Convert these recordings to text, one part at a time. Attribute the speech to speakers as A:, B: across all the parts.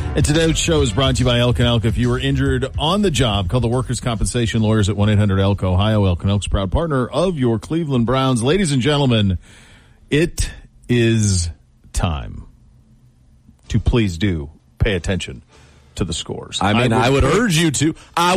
A: And today's show is brought to you by Elk & Elk. If you were injured on the job, call the Workers' Compensation Lawyers at 1-800-ELK, Ohio. Elk & Elk's proud partner of your Cleveland Browns. Ladies and gentlemen, it is time to please do pay attention to the scores.
B: I would urge you to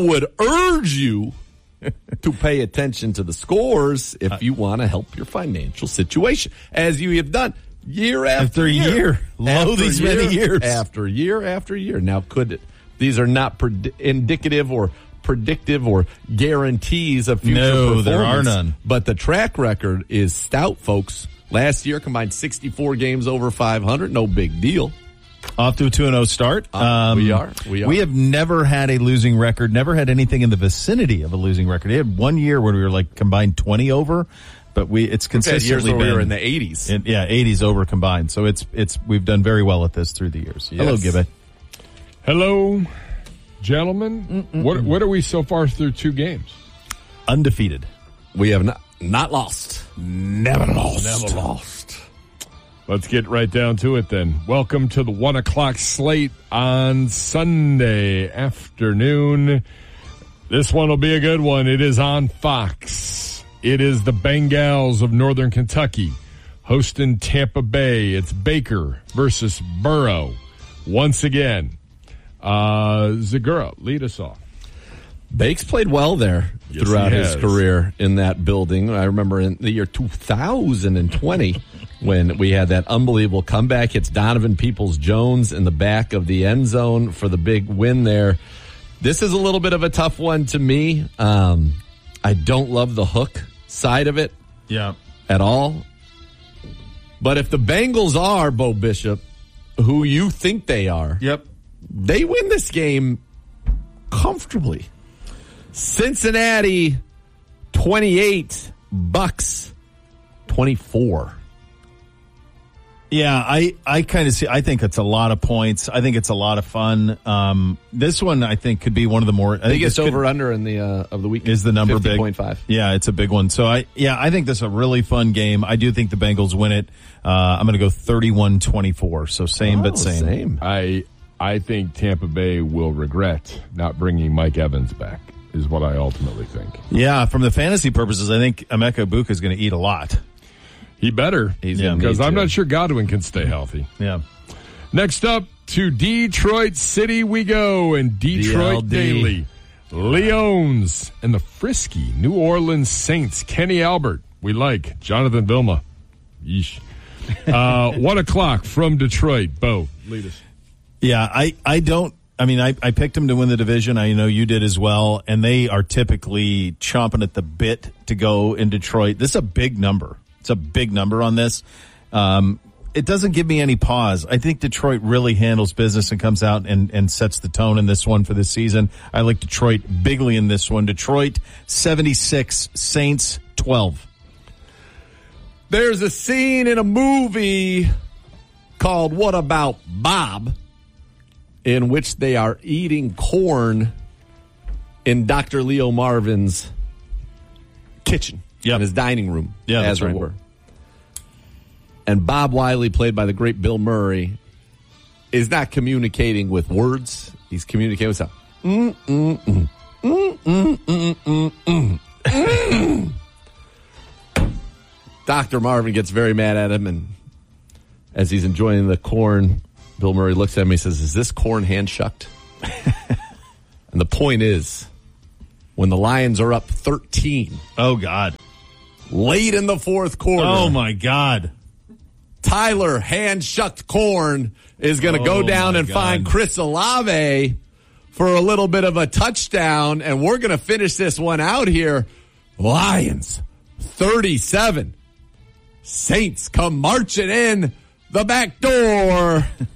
B: pay attention to the scores if you want to help your financial situation, as you have done year after year.
A: Many years.
B: After year after year. Now, these are not indicative or predictive or guarantees of future performance.
A: No, there are none.
B: But the track record is stout, folks. Last year combined 64 games over 500. No big deal.
A: Off to a 2-0 start.
B: We are.
A: We have never had a losing record, never had anything in the vicinity of a losing record. We had 1 year where we were like combined 20 over, but it's consistently been.
B: We were in the 80s.
A: 80s over combined. So we've done very well at this through the years. Yes. Hello, Gibby.
C: Hello, gentlemen. What are we so far through 2 games?
A: Undefeated.
B: We have not lost.
A: Never lost.
C: Let's get right down to it then. Welcome to the 1 o'clock slate on Sunday afternoon. This one will be a good one. It is on Fox. It is the Bengals of Northern Kentucky hosting Tampa Bay. It's Baker versus Burrow. Once again, Zagura, lead us off.
B: Bakes played well there throughout his career in that building. I remember in the year 2020 when we had that unbelievable comeback. Hits Donovan Peoples-Jones in the back of the end zone for the big win there. This is a little bit of a tough one to me. I don't love the hook side of it at all. But if the Bengals are, Bo Bishop, who you think they are, they win this game comfortably. Cincinnati 28, Bucks 24.
A: Yeah, I kind of see. I think it's a lot of points. I think it's a lot of fun. This one, I think, could be one of the more. I think
B: biggest over under in the of the week
A: is the number
B: 50.5.
A: Yeah, it's a big one. So I think this is a really fun game. I do think the Bengals win it. I'm going to go 31-24. So same.
C: I think Tampa Bay will regret not bringing Mike Evans back, is what I ultimately think.
A: Yeah, from the fantasy purposes, I think Emeka Egbuka is going to eat a lot.
C: He better, because I'm not sure Godwin can stay healthy.
A: Yeah.
C: Next up, to Detroit City we go, and Detroit Daily. Leons and the frisky New Orleans Saints. Kenny Albert, we like. Jonathan Vilma. Yeesh. 1 o'clock from Detroit. Bo, lead us.
A: Yeah, I picked them to win the division. I know you did as well, and they are typically chomping at the bit to go in Detroit. This is a big number. It's a big number on this. It doesn't give me any pause. I think Detroit really handles business and comes out and sets the tone in this one for this season. I like Detroit bigly in this one. Detroit 76, Saints 12.
B: There's a scene in a movie called What About Bob, in which they are eating corn in Dr. Leo Marvin's kitchen, in his dining room, as it were. And Bob Wiley, played by the great Bill Murray, is not communicating with words. He's communicating with sound. Dr. Marvin gets very mad at him, and as he's enjoying the corn, Bill Murray looks at him and he says, "Is this corn hand-shucked?" And the point is, when the Lions are up 13.
A: Oh, God.
B: Late in the fourth quarter.
A: Oh, my God.
B: Tyler hand-shucked corn is going to go down and find Chris Olave for a little bit of a touchdown, and we're going to finish this one out here. Lions 37. Saints come marching in the back door.